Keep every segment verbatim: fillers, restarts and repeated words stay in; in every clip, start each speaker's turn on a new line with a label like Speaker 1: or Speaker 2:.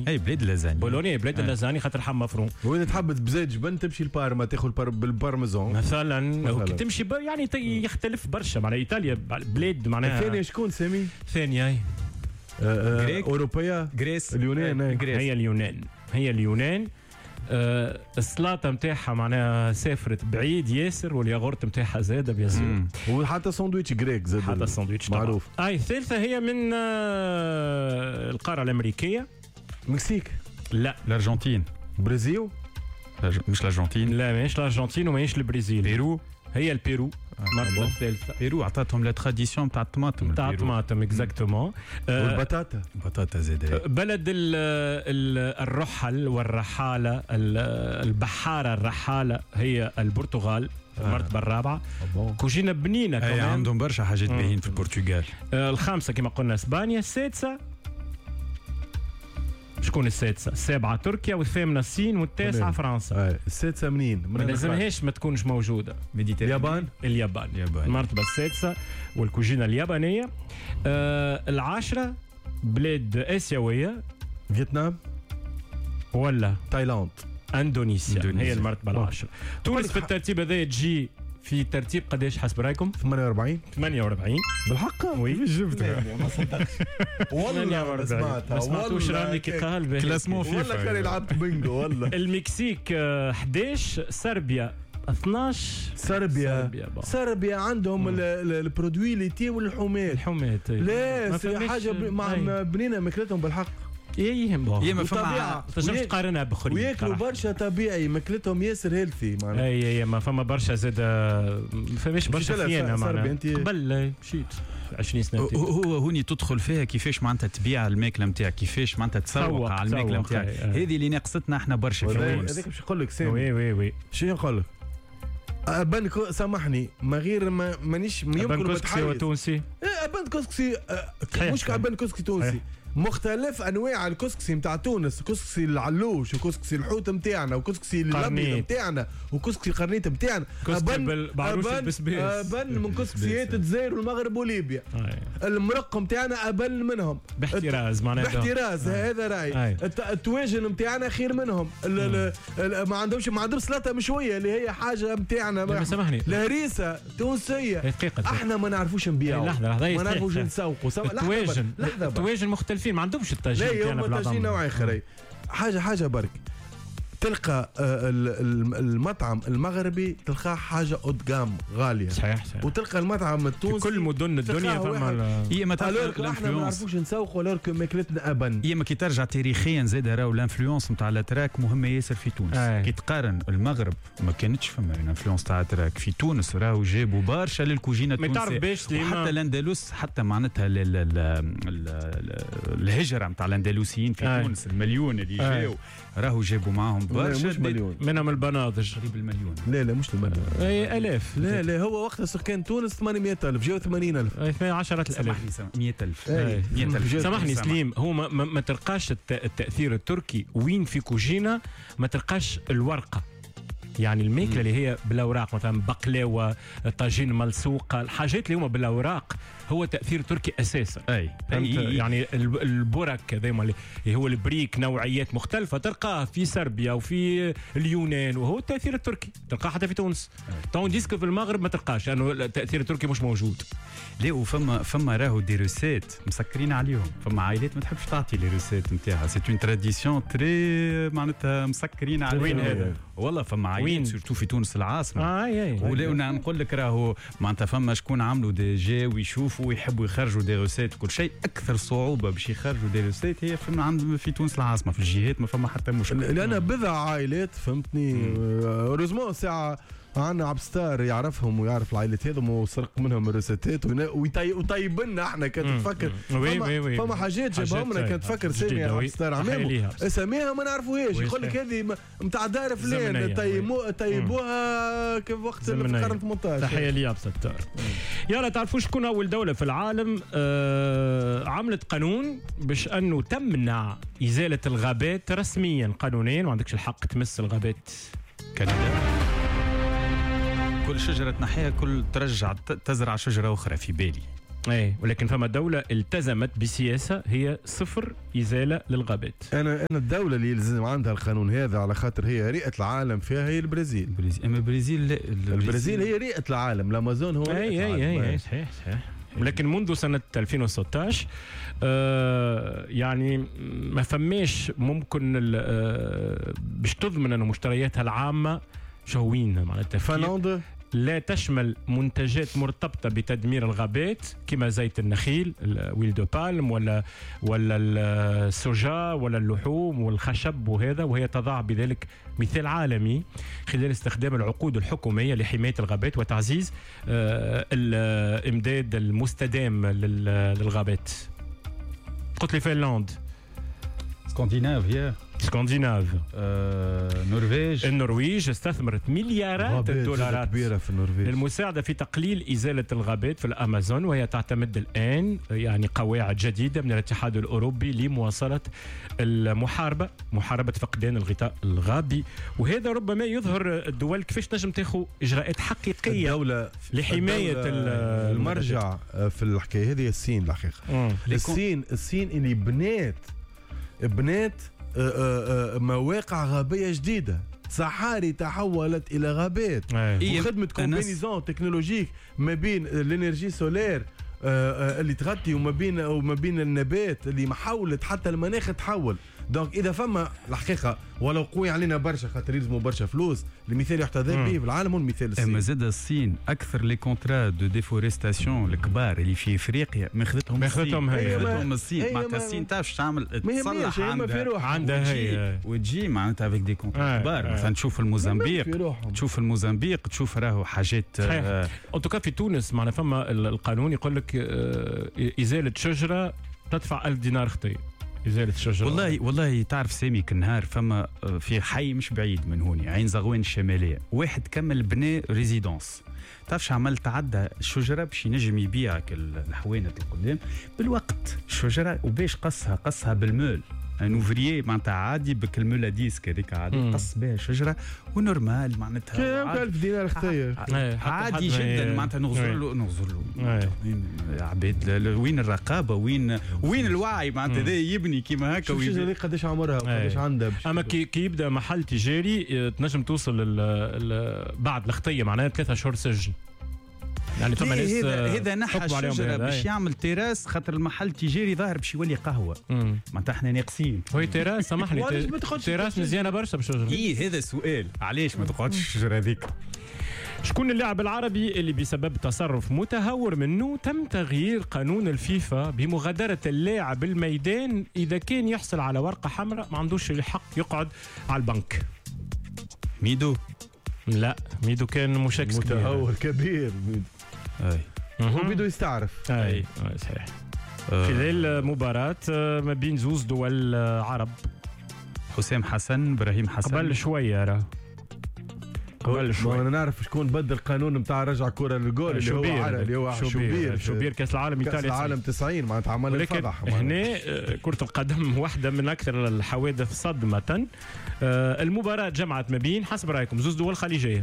Speaker 1: اي بلاد اللازاني
Speaker 2: بولونيا بلاد اللازاني خاطر حم مفروم.
Speaker 3: وين تحب بزيت جبن تمشي البارما تاخذ بالبارميزون
Speaker 2: مثلا تمشي يعني يختلف برشا معناها ايطاليا بلاد معناها.
Speaker 3: الثانيه شكون سامي؟
Speaker 2: ثانيه
Speaker 3: اوروبيه
Speaker 1: غريس
Speaker 3: اليونان.
Speaker 2: هي اليونان هي اليونان. أه السلاطه نتاعها معناها سافرت بعيد ياسر والياغورت نتاعها زاده بياسر
Speaker 3: وحتى ساندويتش جريك زاد
Speaker 2: حتى الساندويتش
Speaker 3: معروف.
Speaker 2: اي الثالثه هي من أه القاره الامريكيه.
Speaker 3: مكسيك؟
Speaker 1: لا الارجنتين.
Speaker 3: برازيل؟
Speaker 1: مش الارجنتين.
Speaker 2: لا ماهيش الارجنتين وماهيش البرازيل.
Speaker 1: بيرو.
Speaker 2: هي البيرو. المرتبه الثالثه.
Speaker 1: بيرو عطاتهم لا تراديسيون تاع الطماطم.
Speaker 2: تاع الطماطم اكزاكتومون.
Speaker 3: والبطاطا.
Speaker 1: البطاطا زاده.
Speaker 2: بلد الرحل والرحاله البحاره الرحاله هي البرتغال. المرتبه الرابعه. كوجينه بنينه
Speaker 1: كمان. عندهم برشا حاجات باهين في البرتغال.
Speaker 2: الخامسه كما قلنا اسبانيا. السادسه شكون السادسه؟ السابعه تركيا والثامنه الصين والتاسعه فرنسا.
Speaker 3: آه. السادسه منين؟
Speaker 2: ما لازمهاش ما تكونش موجوده.
Speaker 3: اليابان.
Speaker 2: اليابان المرتبه السادسه والكوجينه اليابانيه. آه العاشره بلاد اسيويه.
Speaker 3: فيتنام
Speaker 2: ولا
Speaker 3: تايلاند.
Speaker 2: اندونيسيا, اندونيسيا. هي المرتبه العاشره. تونس في الترتيب هذا تجي في ترتيب قداش حسب رايكم؟
Speaker 3: ثمانية وأربعين.
Speaker 2: ثمانية وأربعين
Speaker 3: بالحق؟
Speaker 2: وي
Speaker 3: جبتها ما صدقتش والله ما سمعتها.
Speaker 2: ما سمعتوش راني كي قال
Speaker 1: كلاسمون فيفا
Speaker 3: والله كان لعبت بينجو والله.
Speaker 2: المكسيك احداش. صربيا اثناش.
Speaker 3: صربيا صربيا عندهم البرودوي ليتي والحومات.
Speaker 2: الحومات
Speaker 3: لا حاجه مع بنينه ماكلتهم بالحق.
Speaker 2: ايه
Speaker 1: هي ما فما
Speaker 2: تنجمش تقارنها بخرين
Speaker 3: وياكلوا برشا طبيعي ماكلتهم ياسر هيلثي معناها.
Speaker 2: اي اي ما فما برشا زاد ما فماش برشا فينا معناها قبل مشيت عشرين سنه.
Speaker 1: هو هوني تدخل فيها كيفاش معناتها تبيع الماكله نتاعك كيفاش معناتها تسوق على الماكله نتاعك. هذه اللي ناقصتنا احنا برشا في تونس.
Speaker 3: هذاك باش نقول لك سامي.
Speaker 2: وي وي وي
Speaker 3: شنو نقول لك؟ أبان سامحني ما غير ما مانيش يمكن
Speaker 2: أبان كسكسي تونسي.
Speaker 3: أبان كسكسي مش أبان كسكسي تونسي. مختلف انواع الكسكسي نتاع تونس. كسكسي العلوش وكسكسي الحوت نتاعنا وكسكسي الابيض نتاعنا وكسكسي القرنيط نتاعنا.
Speaker 2: ابن ابن
Speaker 3: من كسكسيات الجزائر والمغرب وليبيا. المرق نتاعنا ابن منهم
Speaker 2: باحتراز معناتها
Speaker 3: باحتراز. هذا راي. التواجن نتاعنا خير منهم. ما عندهمش ما عندهمش سلطه مشويه اللي هي حاجه نتاعنا.
Speaker 2: سامحني
Speaker 3: الهريسه تونسيه احنا ما نعرفوش نبيعوا.
Speaker 2: لحظه لحظه
Speaker 3: ما نعرفوش نسوقوا.
Speaker 2: التواجن التواجن مختلف ما عندهمش التاجين.
Speaker 3: لا هم التاجين نوعي خيري. حاجه حاجه برك تلقى المطعم المغربي تلقاه حاجه قدام غاليه.
Speaker 2: صحيح صحيح.
Speaker 3: وتلقى المطعم التونسي
Speaker 2: في كل مدن الدنيا فما
Speaker 3: هي ما تعرفش. احنا ما نعرفوش نسوقوا لورك ماكلتنا ابن.
Speaker 1: هي ما كي ترجع تاريخيا زاد راهو الانفلونس نتاع الاتراك مهمه ياسر في تونس.
Speaker 2: آه.
Speaker 1: كي تقارن المغرب ما كانتش فما الانفلونس تاع الاتراك. في تونس راهو جابوا برشا للكوجينه التونسيه وحتى الاندلس حتى معناتها الهجره نتاع الاندلسيين في
Speaker 2: آه.
Speaker 1: تونس المليون اللي آه. جاوا راهو جابوا معاهم برشا
Speaker 2: منهم البناضج
Speaker 1: قريب المليون.
Speaker 3: لا لا مش المليون.
Speaker 2: اي الاف.
Speaker 3: لا لا هو وقتها سكان تونس ثمانمئة ألف جاوا ثمانين ألف.
Speaker 2: عشرة ألاف.
Speaker 1: مئة ألف.
Speaker 2: مئة ألف. سامحني سليم هو ما, ما, ما تلقاش التأثير التركي وين في كوجينة ما تلقاش الورقة. يعني الماكله اللي هي بالاوراق مثلا بقلاوه طاجين ملسوقه الحاجات اللي هما بالاوراق هو تاثير تركي اساسا.
Speaker 1: اي,
Speaker 2: أي يعني البرك هذا اللي هو البريك نوعيات مختلفه تلقاه في صربيا وفي اليونان وهو التاثير التركي تلقاه حتى في تونس. طون ديسك في المغرب ما تلقاش لانه التاثير التركي مش موجود.
Speaker 1: لا وفما فما راهو دي روسيت مسكرين عليهم. فما عائلات ما تحبش تعطي لي روسيت نتاعها. سي اون تراديسيون تري معناتها مسكرين عليهم.
Speaker 2: وين هذا؟
Speaker 1: والله فما عائلات سورتو في تونس العاصمه.
Speaker 2: اه اي
Speaker 1: ولا نقول لك راهو معناتها فما شكون عملوا دي جي ويشوفوا ويحبوا يخرجوا دي روسيت كل شيء. اكثر صعوبه باش يخرجوا دي روسيت هي فما عند في تونس العاصمه. في الجهات ما فما حتى مشكله
Speaker 3: لان بضع عائلات فهمتني. اوريزمون ساعه عنا عبستار يعرفهم ويعرف العائلات هذم وسرق منهم الروسيتات ويطيب لنا احنا كانت تفكر. فما, فما حاجات جابهم لنا كانت تفكر سامي عبستار عمامه اساميها ما نعرفوهاش. يقول لك هذه نتاع دار فلان طيبوها كيف وقت في القرن ثمانية عشر.
Speaker 2: تحيه لي عبستار. يلا تعرفوا شكون اول دوله في العالم آه عملت قانون باش انه تمنع ازاله الغابات رسميا قانونيا وما عندكش الحق تمس الغابات.
Speaker 1: كندا كل شجرة تنحيها كل ترجع تزرع شجرة أخرى في بالي.
Speaker 2: اي ولكن فما دولة التزمت بسياسة هي صفر إزالة للغابات.
Speaker 3: انا انا الدولة اللي يلزم عندها القانون هذا على خاطر هي رئة العالم فيها هي البرازيل.
Speaker 1: البرازيل اما البرازيل لا
Speaker 3: البرازيل هي رئة العالم، الامازون هو
Speaker 2: اي اي اي صحيح صحيح. ولكن منذ سنة ألفين وستة عشر آه يعني ما فماش ممكن آه باش تضمن أن مشترياتها العامة شهوين معناتها
Speaker 3: فنلندا
Speaker 2: لا تشمل منتجات مرتبطة بتدمير الغابات كما زيت النخيل ويل دو بالم ولا ولا السوجا ولا اللحوم والخشب وهذا، وهي تضع بذلك مثال عالمي خلال استخدام العقود الحكومية لحماية الغابات وتعزيز آه الإمداد المستدام للغابات. قلت لي فنلندا،
Speaker 1: اسكندنافيا،
Speaker 2: اسكندناف،
Speaker 1: آه، نرويج.
Speaker 2: النرويج استثمرت مليارات الدولارات
Speaker 3: كبيرة في النرويج
Speaker 2: للمساعدة في تقليل إزالة الغابات في الأمازون، وهي تعتمد الآن يعني قواعد جديدة من الاتحاد الأوروبي لمواصلة المحاربة محاربة فقدان الغطاء الغابي. وهذا ربما يظهر الدول كيفاش تنجم تاخذ إجراءات حقيقية
Speaker 3: الدولة
Speaker 2: لحماية
Speaker 3: الدولة المرجع في الحكاية هذه الصين الحقيقة. الصين الصين اللي بنات بنات مواقع غابية جديدة، صحاري تحولت إلى غابات وخدمة كومبينيزون تكنولوجيك ما بين الانرجي سولير اللي تغطي وما بين وما بين النبات اللي محولت حتى المناخ تحول. دونك اذا فما الحقيقه ولو قوي علينا برشا خاطر يلزموا برشا فلوس، المثال يحتذى به في العالم والمثال الصين.
Speaker 1: اما زاد الصين اكثر لي كونترا دو ديفورستاسيون الكبار اللي في افريقيا ماخذتهم
Speaker 2: ماخذتهم هي
Speaker 1: ماخذتهم الصين. معناتها الصين تعرف تعمل تصلح
Speaker 3: عندها
Speaker 2: عندها هي
Speaker 1: وتجي معناتها افيك دي كونترا كبار. مثلا تشوف الموزمبيق تشوف الموزمبيق تشوف راهو حاجات
Speaker 2: ان توكا في تونس معناتها فما القانون يقول لك ازاله شجره تدفع ألف دينار خطي. إزالة الشجرة
Speaker 1: والله والله تعرف سامي كنهار فما في حي مش بعيد من هوني عين زغوان الشمالية واحد كمل بناء ريزيدونس. تعرفش عمل تعدى الشجرة باش ينجم يبيعك الحوانت القدام بالوقت الشجرة وباش قصها قصها بالمول ان اوفريي معناتها عادي بكلمولا ديسك هذيك عادي قص بها شجره ونورمال معناتها
Speaker 3: ألف دينار خطيه
Speaker 1: عادي جدا معناتها نغزر له نغزر له عباد وين الرقابه وين وين الوعي معناتها هذا يبني كيما هكا.
Speaker 3: الشجره قداش عمرها وقداش عندها.
Speaker 2: اما كي يبدا محل تجاري تنجم توصل بعد الخطيه معناها ثلاثة شهور سجن. يعني ثم ناس
Speaker 1: هذا هذا نحى الشجره باش يعمل تيراس خاطر المحل تجاري ظاهر باش يولي قهوه. معناتها احنا ناقصين.
Speaker 2: هو تيراس سامحني تيراس مزيانه برشا بالشجره.
Speaker 1: اي هذا السؤال علاش ما تقعدش الشجره هذيك.
Speaker 2: شكون اللاعب العربي اللي بسبب تصرف متهور منه تم تغيير قانون الفيفا بمغادرة اللاعب الميدان إذا كان يحصل على ورقة حمراء ما عندوش الحق يقعد على البنك؟
Speaker 1: ميدو؟
Speaker 2: لا ميدو كان مشاكس
Speaker 3: متهور كبير.
Speaker 1: اي
Speaker 3: هو بده يستعرف.
Speaker 2: اي, أي. صحيح. آه. خلال مباراة ما بين زوز دول عرب
Speaker 1: حسام حسن ابراهيم حسن
Speaker 2: قبل شوية راه قبل شوية
Speaker 3: انا نعرف شكون بدل القانون نتاع رجع كرة للجول اللي هو عربي اللي هو
Speaker 2: شوبير شوبير كاس العالم
Speaker 3: كاس العالم تسعين معناتها عمل الفضح.
Speaker 2: هنا كرة القدم واحدة من أكثر الحوادث صدمة. المباراة جمعت ما بين حسب رأيكم زوز دول خليجية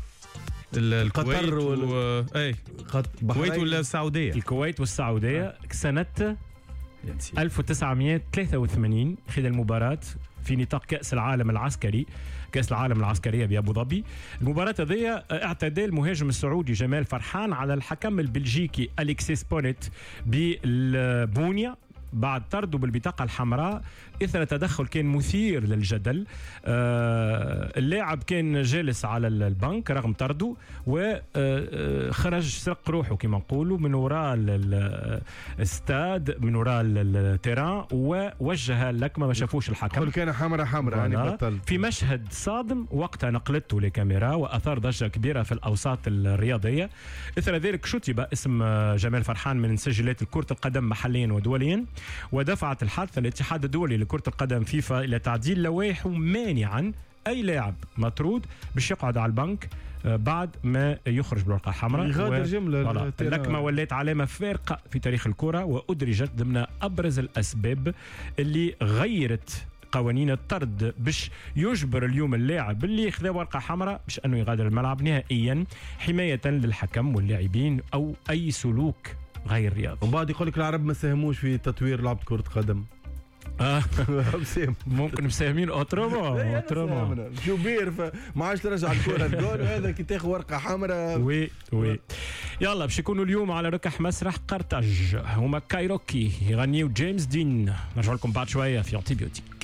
Speaker 1: الكويت و... اي الكويت ولا السعوديه؟
Speaker 2: الكويت والسعوديه آه. سنه ألف وتسعمائة وثلاثة وثمانين خلال المباراه في نطاق كاس العالم العسكري كاس العالم العسكريه بابو ظبي. المباراه هذه اعتدى المهاجم السعودي جمال فرحان على الحكم البلجيكي أليكسيس بونيت بالبونيا بعد طرده بالبطاقة الحمراء إثر تدخل كان مثير للجدل. آه اللاعب كان جالس على البنك رغم طرده وخرج سرق روحه كما نقولوا من وراء الاستاد من وراء التيران ووجه اللكمة ما شافوش الحكم.
Speaker 3: كل كان حمراء حمراء يعني بطل.
Speaker 2: في مشهد صادم وقتها نقلته لكاميرا وأثار ضجة كبيرة في الأوساط الرياضية. إثر ذلك شتب اسم جمال فرحان من سجلات كرة القدم محليا ودوليا ودفعت الحادثة الاتحاد الدولي لكرة القدم فيفا إلى تعديل لوائحه مانعا أي لاعب مطرود باش يقعد على البنك بعد ما يخرج بالورقة الحمراء.
Speaker 3: يغادر جملة.
Speaker 2: اللكمة ولات علامة فارقة في تاريخ الكرة وأدرجت ضمن أبرز الأسباب اللي غيرت قوانين الطرد باش يجبر اليوم اللاعب اللي ياخذ ورقة حمراء باش أنه يغادر الملعب نهائيا حماية للحكم واللاعبين أو أي سلوك غير رياضي.
Speaker 3: ومن بعد يقول لك العرب ما ساهموش في تطوير لعبه كره قدم.
Speaker 2: اه ممكن مساهمين اوترومون اوترومون
Speaker 3: شو بير ما عادش ترجع الكره الجول وهذا كي تاخذ ورقه حمراء.
Speaker 2: وي وي يلا باش يكونوا اليوم على ركح مسرح قرطاج هما كايروكي يغنيوا جيمس دين. نرجع لكم بعد شويه في انتيبيوتيك.